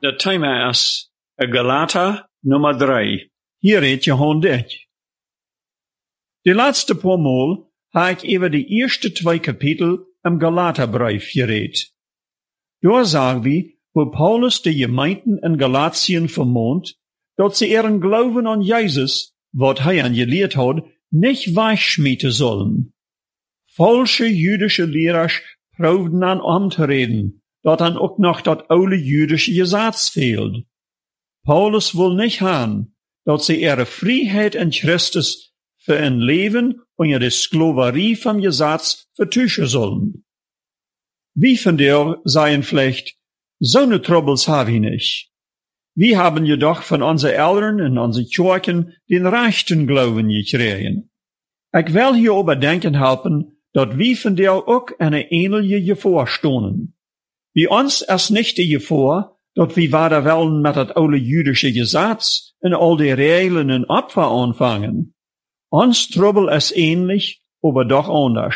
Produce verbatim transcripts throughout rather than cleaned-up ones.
Het thema is Galater nummer drie. Hier redt Johan dit. De laatste paar maal heb ik over de eerste twee kapitel im Galaterbrief geredet. Daar zagen we, wo Paulus de gemeenten in Galatien vermoont, dat ze ihren Glauben an Jesus, wat hij aan geleerd had, nicht weichschmieden sollen. Falsche jüdische Lehrers proefden aan om te reden, dat dan ook nog dat oude jüdische Gesetz fehlt. Paulus wil nicht haben, dat ze ihre Freiheit in Christus für ein Leben unter der Sklaverei vom Gesetz vertuschen sollen. Wie von dir seien vielleicht, so ne Troubles habe ich nicht. Wir haben jedoch von unseren Eltern und unseren Kirchen den rechten Glauben gekriegt. Ich will hier überdenken helfen, dat wie von dir auch eine ähnliche Gefahr stonen. Wie uns ist nicht die Gefahr, dat wir weiter wollen mit dat oude jüdische Gesetz und all die Regeln und Opfer anfangen. Uns Trouble ist ähnlich, aber doch anders.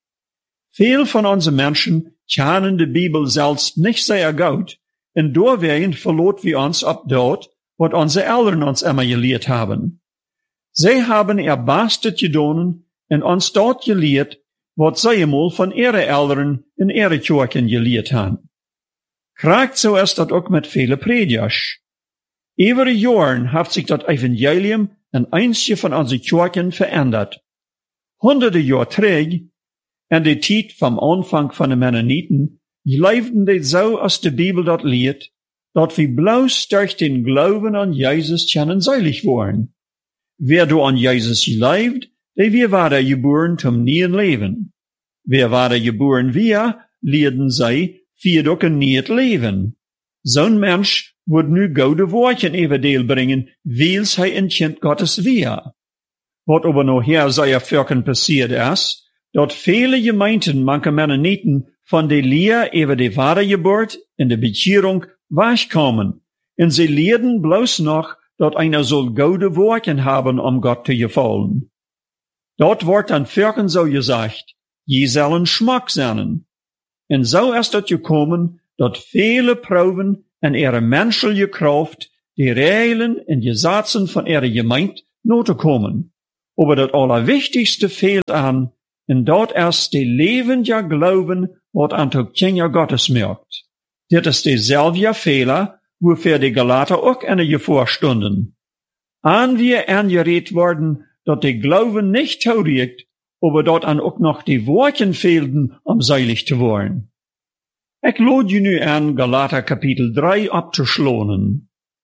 Viel von unseren Menschen kennen die Bibel selbst nicht sehr gut, und deswegen verlot wir uns ab dort, was unsere Eltern uns immer gelehrt haben. Sie haben ihr Bestes getan und uns dort gelehrt, was sie einmal von ihren Eltern in ihren Kirchen gelehrt haben. Krijgt so ist das auch mit vielen Predigers. Über die Jahren hat sich das Evangelium in einige von unseren Kirchen verändert. Hunderte Jahre zurück, in der Zeit vom Anfang von den Mennoniten, lebten die so aus der Bibel dort lehrt, dass wir bloß durch den Glauben an Jesus können seilig worden. Wer du an Jesus gelebt, der wir war geboren zum neuen Leben. Wer war geboren wir, lehrten sie, für doch ein neues Leben. Zo'n Mensch wird nu goude Wortchen everdeel bringen, weil hij ein Kind Gottes wir. Wat aber noch her sei Völkern passiert ist, dat viele Gemeinden, manche Mennoniten, von der Lehr über die Wiedergeburt in der Bekehrung wegkommen. Und sie lehren bloß noch, dat einer soll goude Wortchen haben, um Gott zu gefallen. Dort wird an Völkern so gesagt, je sollen Schmack sein. Und so ist es gekommen, dat viele Proben in ihre menschliche Kraft die Regeln und Gesetzen von ihrer Gemeinde noten kommen. Aber das Allerwichtigste fehlt an, und dort ist die lebende Glauben, wat an die Kinder Gottes merkt. Dit ist derselbe Fehler, wofür die Galater auch eine Gefahr stunden. An wir angeredet worden, dat die Glauben nicht tauriegt, aber dort an auch noch die Worten fehlten, um seilig zu werden. Ich lade je nu an, Galater Kapitel drei abzuschlonen.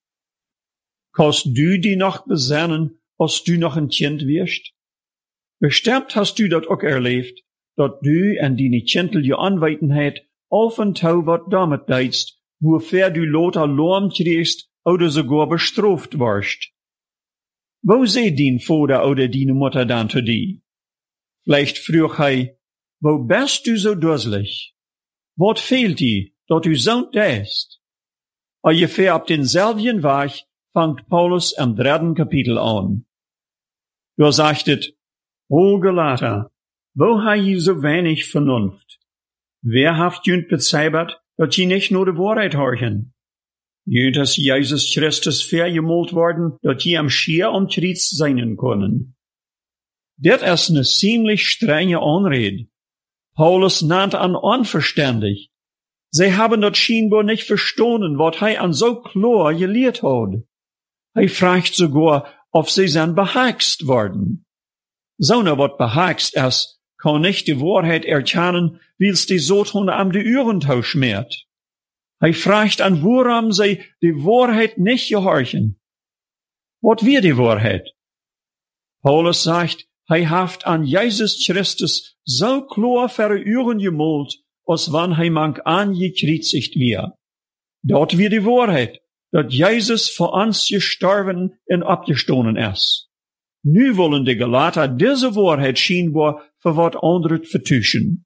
Kannst du die noch besennen, als du noch ein Kind wirst? Bestimmt hast du dat auch erlebt, dat du an deine kindliche Anweitenheit auf und tau wat damit deitst, wofür du lauter Lorm kriegst oder sogar bestraft warst. Wo seht dein Vater oder deine Mutter dann zu dir? Vielleicht früh hei, wo bist du so durselig? Wat fehlt dir, dat du so däst? Ungefähr ab denselben Weg fangt Paulus im dritten Kapitel an. Du sagtet, O Galater, wo ha je so wenig Vernunft? Wer haft jünd bezeibert, dat je nicht nur die Wahrheit horchen? Jünd ist Jesus Christus vergemalt worden, dat je am Schier und Triez sein können. Dit ist ne ziemlich strenge Anrede. Paulus nannte an unverständig. Sie haben dort scheinbar nicht verstanden, wat hij an so klar gelehrt hat. Er fragt sogar, ob sie sein behaxt worden. So ne wat behaxt ist, kann nicht die Wahrheit erkennen, weil's die Sothunde am die Ührentau schmiert. Er fragt an, woran sie die Wahrheit nicht gehorchen. Wat wir die Wahrheit? Paulus sagt, hij haft an Jesus Christus so klar für Üren gemalt, als wann hij mank angekreuzigt wir. Dort wir die Wahrheit, dat Jesus für uns gestorben und abgestoßen ist. Nu wollen die Galater diese Wahrheit scheinbar für wat anderes vertuschen.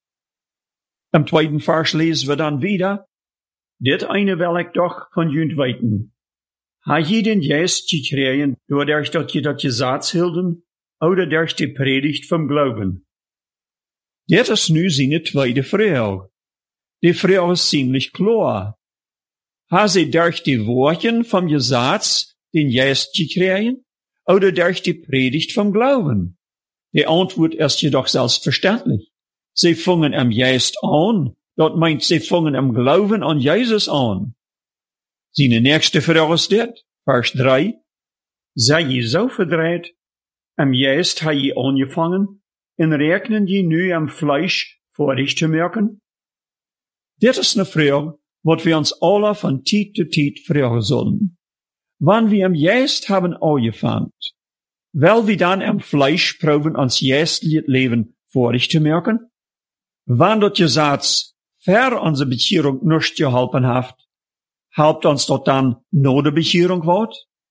Im zweiten Vers lesen wir dann wieder, dit eine will ich doch von jünd weiten. Ha je den Geist gekriegen, doordat je dat Gesetz hielden, oder durch die Predigt vom Glauben. Dit is nu seine zweite Frage. Die Frage ist ziemlich klar. ha sie durch die Worten vom Gesetz den Geist gekriegt oder durch die Predigt vom Glauben? Die Antwort ist jedoch selbstverständlich. Sie fangen am Geist an, das meint, sie fangen am Glauben an Jesus an. Seine nächste Frage ist dit, Vers drei. Sei je so verdreht, am Geist ha je angefangen, en rekenen je nu am Fleisch vor dich zu merken? Dit ist eine Frage, wat wir uns alle von Zeit zu Zeit fragen sollen. Wann wir am Geist haben angefangen, weil wir dann am Fleisch proben, uns geistliches Leben vor dich zu merken? Wann dort Gesetz für unsere Bekehrung nicht geholfen hat, helpt uns dort dann noch der Bekehrung wort?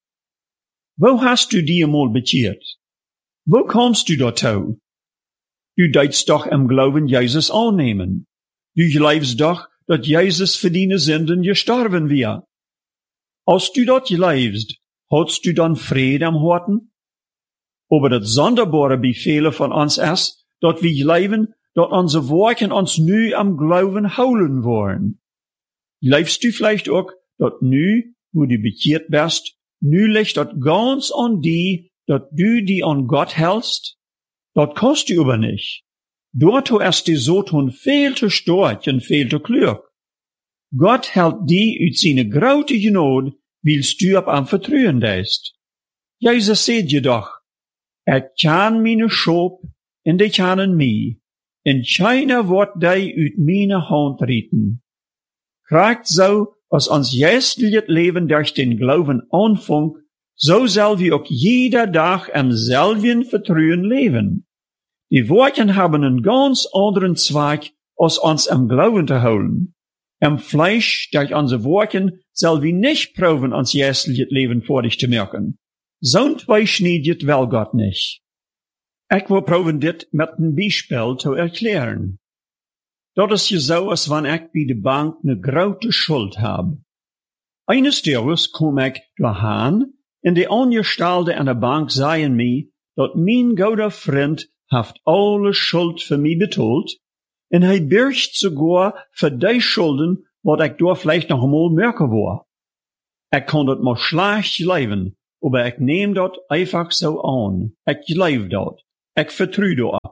Wo hast du die einmal bekehrt? Wo kommst du dazu? Du deitst doch im Glauben Jesus annehmen. Du glaubst doch, dass Jesus für deine Sünden gestorben wir. Als du dort glaubst, hast du dann Friede am Herzen? Aber das sonderbare Befehle von uns ist, dass wir glauben, dass unsere Worte uns nu am Glauben holen wollen. Glaubst du vielleicht auch, dass nu, wo du bekehrt bist, nu liegt das ganz an die, dass du die an Gott hältst? Das kannst du aber nicht. Dort ist die Soton viel zu stark und viel zu klug. Gott hält die uit seine grote Genade, willst du ab am Vertrauen deist. Jesus sagt jedoch, er kann meine Schop, en die kennen mich, en keiner wird die uit meine Hand rieten. Kriegt so, als ons geistliches Leben durch den Glauben anfängt, so soll wir auch jeder Tag am selben Vertrauen leben. Die Worte haben einen ganz anderen Zweig, als uns am Glauben zu holen. Am Fleisch, durch unsere Worte, soll wir nicht proben, uns geistliches Leben vor dich zu merken. Zo'n zweischneidet wel Gott nicht. Ich will proben dit mit einem Beispiel zu erklären. Dat is je zo, als wanneer ik bij de bank eine grote Schuld habe. Eines Tages kom ik doorheen en de Angestellte an der Bank zeiden mir, dat mijn goede vriend heeft alle Schuld für mich betaald en hij birgt sogar für die Schulden, wat ik door vielleicht noch einmal merken war. Ik kon dat maar schlecht leven, aber ik neem dat einfach so an. Ik geloof dat. Ik vertrouw dat.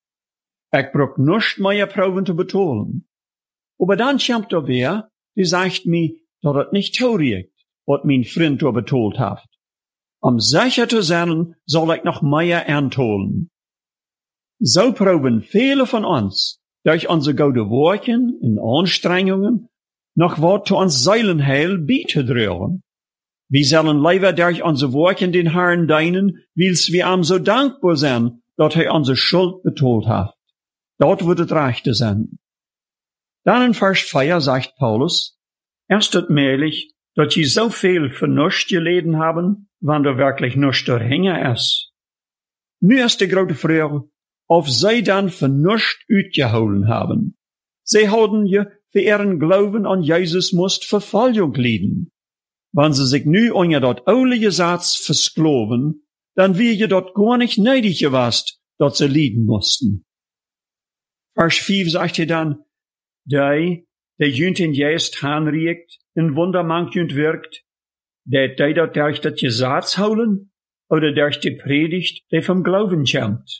Ik brauch nicht mehr Proben zu betalen. Aber dann kommt er wer, die sagt mir, dass es nicht taugt, was mein Freund da betalt hat. Um sicher zu sein, soll ich noch mehr antollen. So proben viele von uns, durch unsere gute Worte und Anstrengungen, noch was zu uns Seelenheil beizutragen. Wir sollen lieber durch unsere Worte den Herrn dienen, weil's wir ihm so dankbar sind, dass er unsere Schuld betalt hat. Dort wird es rechte sein. Dann in Vers vier sagt Paulus, erst ist möglich, dass sie so viel für nichts geleden haben, wann da wirklich nichts dahinter ist. Nu ist die große Frage, ob sie dann für nichts uitgeholen haben. Sie haben ja für ihren Glauben an Jesus musst Verfolgung leiden. Wenn sie sich nu unter dort aule Gesetz versklaven, dann wäre je dort gar nicht neidig gewesen, dass sie leiden mussten. Vers vier sagt er dann, die, der jünt in Geist hanriegt, in Wundermank jünt wirkt, der die dort durch das Gesetz holen, oder durch die Predigt, der vom Glauben kommt.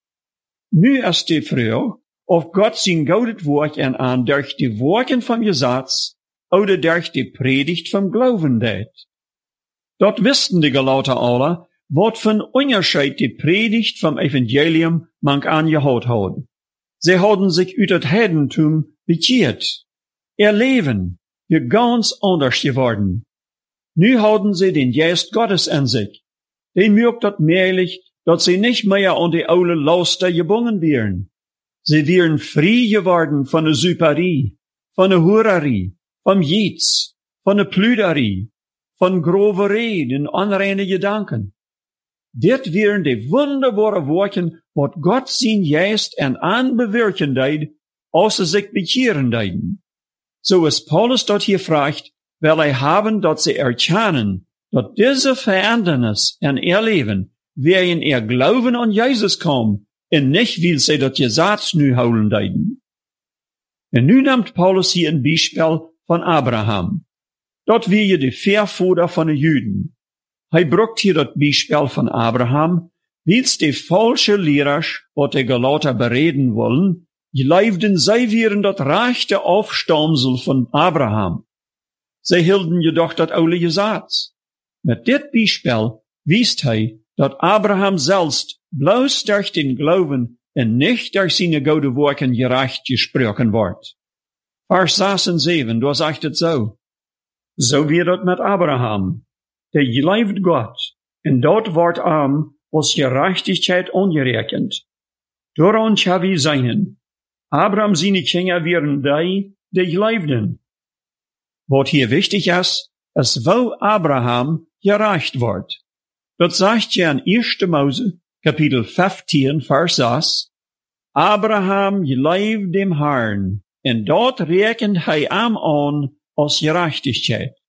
Nu ist die Frage, ob Gott sein gaudet Wort an an durch die Worte vom Gesetz, oder durch die Predigt vom Glauben tät. Dort wussten die Galater alle, wat von Unterschied die Predigt vom Evangelium mank angehört hat. Sie haben sich über das Heidentum bekehrt. Ihr Leben ist ganz anders geworden. Nu haben sie den Geist Gottes in sich. Den merkt das möglich, dass sie nicht mehr an die aule Laster gebunden werden. Sie wären frei geworden von der Süperie, von der Hurerie, vom Jitz, von der Plüderie, von grover Reden und unreine Gedanken. Dit wären die wunderbare Worte, wat Gott sein Geist en an bewirken deed, als sie sich bekehren deiden. So ist Paulus dort hier fragt, weil er haben, dass sie erkennen, dass diese Verändernis in ihr Leben, während ihr Glauben an Jesus kam, und nicht will sie das Gesetz nu holen deiden. Und nun nimmt Paulus hier ein Beispiel von Abraham. Dort wie je de Verfoder von de Juden. Hij brukt hier dat Beispiel von Abraham, wils de falsche Lehrers, wat de Galater bereden wollen, geloofden zij wieren dat rechte Aufstammsel von Abraham. Zij hielden jedoch dat oude Gesetz. Met dit Beispiel wiest hij dat Abraham selbst bloos durch den Glauben en nicht durch seine gute Werken gerecht gesprochen wordt. Vers zes en zeven, daar zegt het zo. Zo weer dat met Abraham. Der geloofde God, en dat wordt hem als gerechtigheid ongerekend. Daarom zou we zijn. Abraham seine Kinder wären die, die geloofden. Wat hier wichtig is, is wo Abraham gerecht wordt. Dat zegt je in eerste Mose, kapitel vijftien, vers zes. Abraham geloofde dem Herrn, en dat rekent hij hem aan als gerechtigheid.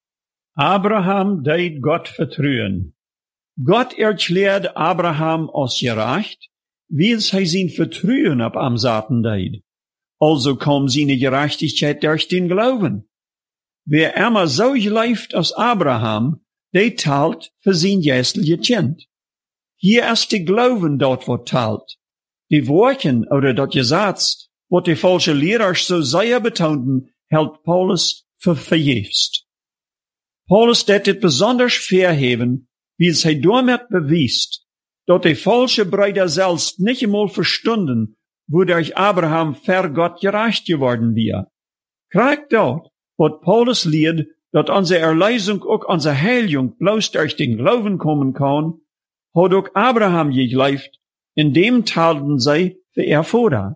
Abraham deed God vertrouwen. God erklärt Abraham als gerecht, wils hij zijn vertrouwen op hem zaten deed. Also kwam zijn gerechtigheid durch den Glauben. Wer immer so gelooft als Abraham, die talt für sein geestliche Kind. Hier ist die Glauben dort, wo talt. Die Worten oder dat Gesetz, wat die falsche Lehrer so sehr betonten, hält Paulus für verjefst. Paulus det dit besonders verheben, wie es hij damit bewiest, dat die falsche Brüder selbst nicht einmal verstunden, wodurch Abraham ver Gott gerecht geworden wäre. Kriegt dort, wat Paulus lehrt, dat onze Erlösung auch onze Heiligung bloß durch den Glauben kommen kann, hat auch Abraham geglaubt, in dem talten sie für er Vater.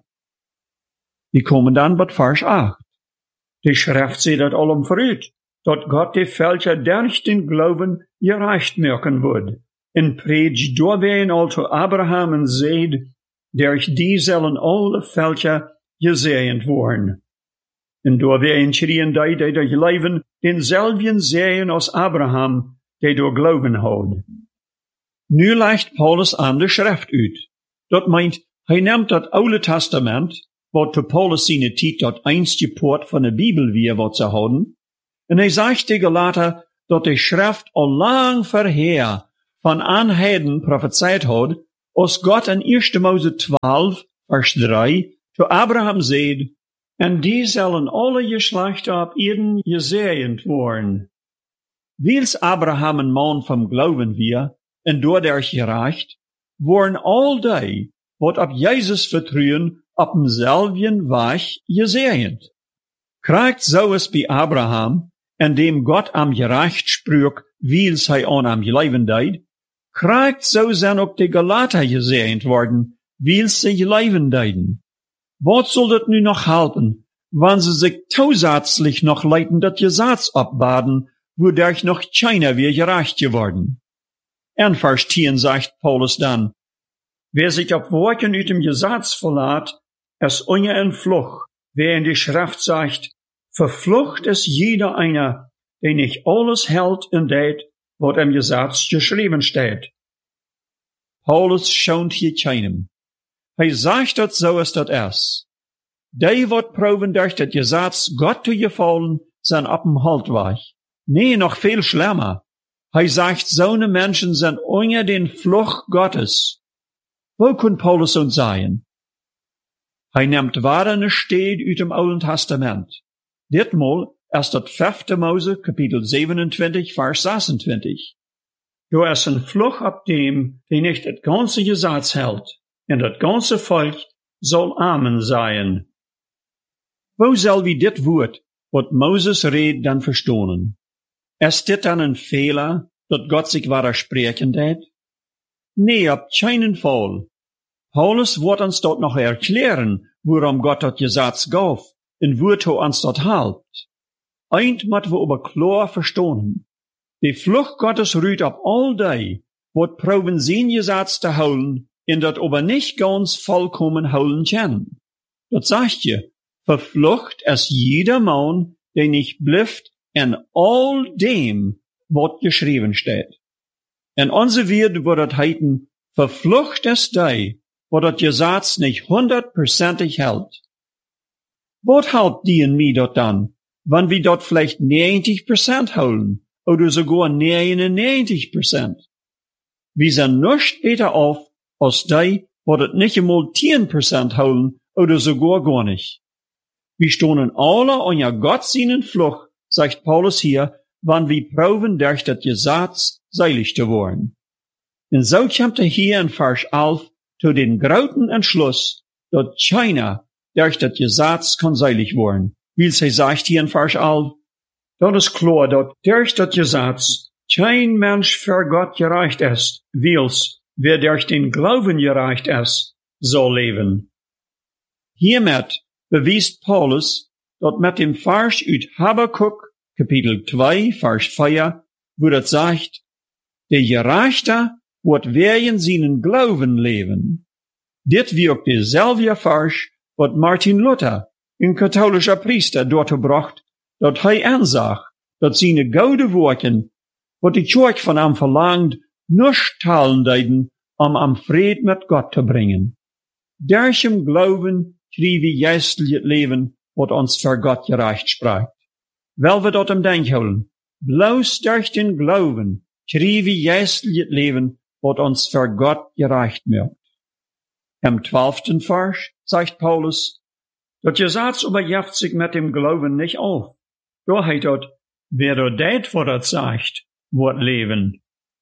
Wir kommen dann bei Vers acht. Die Schrift sieht dat allem verrät, dat Gott die Völker durch den Glauben gerecht machen wird. In predigt doorween also Abraham en seed, durch die zullen alle Völker gezegend worden. En doorween schrien die, die durch Leben denselben sehen als Abraham, die door Glauben houdt. Nu legt Paulus aan de Schrift uit. Dat meint, hij neemt dat Oude Testament, wat te Paulus zijn tijd dat einste poort van de Bibel weer wat ze houden, en hij zegt tegen later dat de Schrift al lang verheer van aanheden prophezeit had, als God in eerste Mose twaalf, vers drie, zu Abraham zeid, en die zullen alle geslachten op Eden gezegend worden. Wils Abraham een man vom Glauben weer, en doordat gerecht, worden al die, wat op Jezus vertrouwen, op hemzelfden weg gezegend. Krijgt zo is bij Abraham, en dem God am gerecht sprak, wils hij aan am geloven deed, krijgt zo zijn ook de Galater gezegend worden, wils ze geloven deden. Wat soll dat nu noch helpen, wann sie sich zusätzlich noch leiten dat Gesetz abbaden, wodurch noch keiner weer gerecht geworden? En vers tien sagt Paulus dann, wer sich auf Worten uit dem Gesetz verlaat, es unge en Fluch, wer in die Schrift sagt, verflucht ist jeder einer, der nicht alles hält und deed, wat im Gesetz geschrieben steht. Paulus schont hier keinem. Hij sagt dat so ist dat es. Die wat proben durch dat Gesetz Gott zu gefallen, sind op dem Haltweg. Nee, noch viel schlimmer. Hij sagt, so ne Menschen sind unter den Fluch Gottes. Wo kann Paulus uns sagen? Hij nimmt wahr eine Stede uit dem Alten Testament. Ditmal ist dat vijfde Mose, kapitel zevenentwintig, vers zesentwintig. Du ist ein Fluch ab dem, der nicht das ganze Gesetz hält, und das ganze Volk soll Amen sein. Wo soll wie dit Wort, wat Moses redt, dann verstohnen? Ist dit dann ein Fehler, dat Gott sich widersprechen tät? Nee, ab keinen Fall. Paulus wird uns dort noch erklären, worum Gott das Gesetz gab, und wozu uns dort halt. Eint mat wir aber klar verstohnen. Die Flucht Gottes rüht ab all die, wat proben sein Gesetz zu holen, in dat aber nicht ganz vollkommen holen können. Das sagt je, verflucht es jeder Mann, der nicht blifft in all dem, wat geschrieben steht. In unser Welt wird das heiten, verflucht es die, wat das Gesetz nicht hundertprozentig hält. Wat hält die in mir dort dann, wann wir dort vielleicht negentig Prozent holen, oder sogar neunundneunzig Prozent. Wir sind nicht besser auf, als die, wo das nicht einmal zehn Prozent holen, oder sogar gar nicht. Wir stehen alle an ja Gott seinen Flucht, sagt Paulus hier, wann wir proben, durch das Gesetz seilig zu werden. Und so kommt er hier in Vers elf zu den großen Entschluss, dass keiner durch das Gesetz kann seilig werden. Wie sie sagt hier in Vers elf, das ist klar, dass durch das Gesetz kein Mensch für Gott gereicht ist, wils, wer durch den Glauben gereicht ist, soll leben. Hiermit beweist Paulus, dass mit dem Vers uit Habakuk, Kapitel zwei, Vers vier, wo das sagt, der Gerechte wird wegen seinen Glauben leben. Dit wirkt derselbe Vers, was Martin Luther, ein katholischer Priester, dort gebracht, dat hij aanzag, dat seine goude Worten, wat die Kirche von ihm verlangt, nicht talen deiden, um am Fried mit Gott zu bringen. Durch im Glauben kriegen wir geistliches Leben, wat uns für Gott gerecht spricht. Weil wir dort im Denk holen, bloß durch den Glauben kriegen wir geistliches Leben, wat uns für Gott gerecht macht. Im zwölften Vers sagt Paulus, das Gesetz überjeft sich mit dem Glauben nicht auf. Da heißt dort, wer dort det, wo das sagt, wird leben.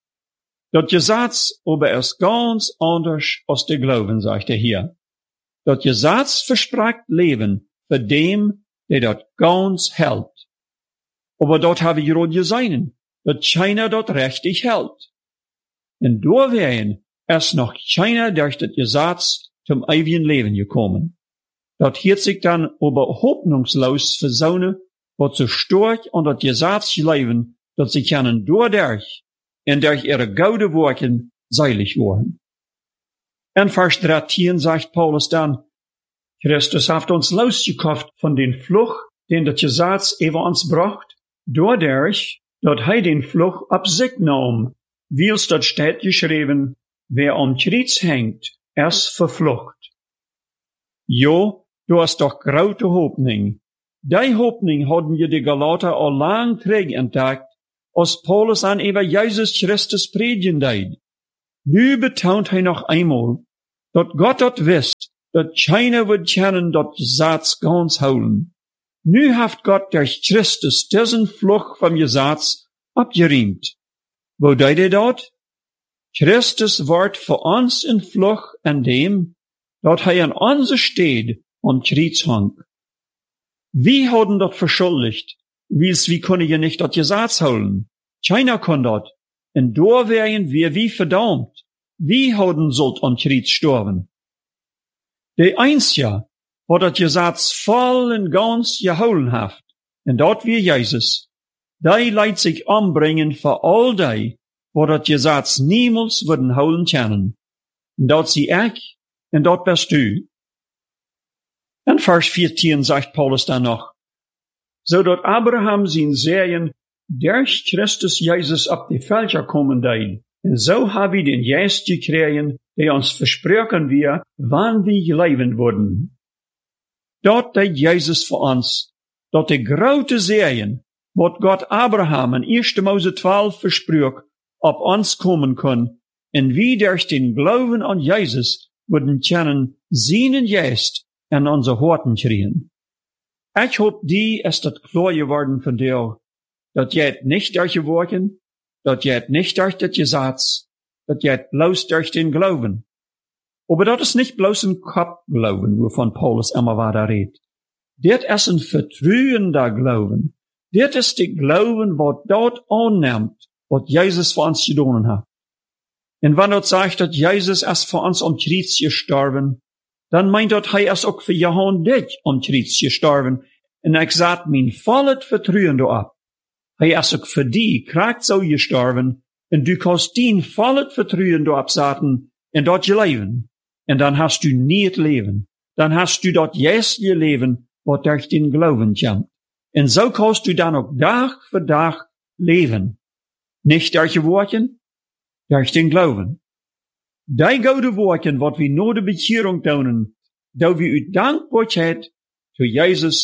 Das Gesetz aber ist ganz anders als der Glauben, sagt er hier. Das Gesetz verspricht Leben für dem, der dort ganz hält. Aber dort habe ich gerade gesehen, dass keiner dort richtig hält. Und da wären erst noch keiner durch das Gesetz zum ewigen Leben gekommen. Dort hielt sich dann aber hoffnungslos für Sonne, wat so stark an das Gesetz leben, dass sie können dadurch und durch ihre gute Worte seilig worden. In Vers dreizehn sagt Paulus dann, Christus hat uns losgekauft von den Fluch, den das Gesetz über uns bracht, dadurch, dass er den Fluch ab sich nahm, wie es dort steht geschrieben, wer am Kreuz hängt, ist verflucht. Jo, du hast doch große Hoffnung. Die Hoffnung hatten je die Galater al lang terug entdeckt, als Paulus an über Jesus Christus predigen deed. Nu betont hij noch einmal, dass Gott dort wisst, dass keiner wird kennen, dat Gesetz ganz holen. Nu haft Gott durch Christus diesen Fluch vom Gesetz abgeriemt. Wo deed er dort? Christus wordt für uns in Fluch an dem, dat hij an uns steht und Kreuz hang. Wir haben dort verschuldigt, wie's wie können je nicht dat Gesetz holen. Keiner kann dort. Und da wären wir wie verdammt. Wie haben sollt am Kreuz sterben. Der Einzige, wo dat Gesetz voll und ganz geholen haft, und dort wie Jesus, der leidt sich anbringen für all die, wo dat Gesetz niemals würden holen können. Und dort sie ich, und dort bist du. In Vers vierzehn sagt Paulus dann noch, so dat Abraham sein Sehen durch Christus Jesus ab die Felder kommen deed. Und so haben wir den Geist gekriegen, der uns versprochen wir, wann wir leben würden. Dort deed Jesus für uns, dort der große Sehen, wat Gott Abraham in erster Mose zwölf versprach, ob uns kommen kann, und wie durch den Glauben an Jesus würden können seinen Geist en onze Horten kriegen. Ich hoop die ist dat klar geworden von dir, dat geht nicht durch die Worte, dat geht nicht durch das Gesetz, dat geht bloß durch den Glauben. Aber dat ist nicht bloß ein Kopfglauben, wovon Paulus immer weiter redet. Dat ist ein vertrauender Glauben. Dat ist der Glauben, was dort annimmt, was Jesus für uns getan hat. Und wenn dort sagt, dass Jesus erst für uns am Kreuz gestorben, dann meint dort, hij is ook voor Johan dit om Kreuz gestorben. En ik zat mijn vollet vertrouwen daarop. Hij is ook voor die kracht zo gestorben. En du kannst dien vollet vertrouwen daarop zaten en dat je leven. En dan hast du nie het leven. Dan hast du dat juist je leven wat durch den Glauben komt. En zo kannst du dan ook dag voor dag leven. Nicht durch je woorden, durch den Glauben. Die goude woorden wat we na de bekering tonen, dat we uit dankbaarheid zu Jesus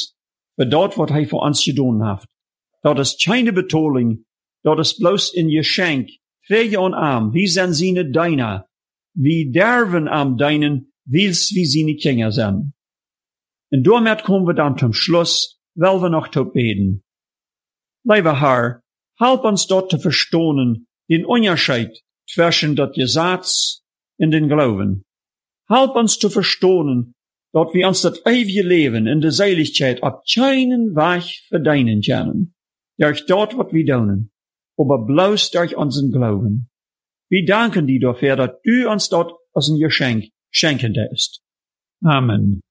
für dort, wat hij voor ons gedaan heeft. Dat is keine betaling, dat is bloos een geschenk. Träge on arm, wie zijn seine deiner. Wie derven am deinen, wils wie seine Kinder zijn. En daarmee komen we dan zum Schluss, wel we nog te beten. Lieve Herr, help ons dort te verstonen, den Unterschied zwischen dat Gesetz en den Glauben. Help ons te verstonen, dat we ons dat ewige Leben in de Seligkeit op keinen Weg verdienen können. Durch dort, wat we doen, aber bloß durch unseren Glauben. Wir danken dir dafür, dass du uns dort als ein Geschenk schenken darfst. Amen.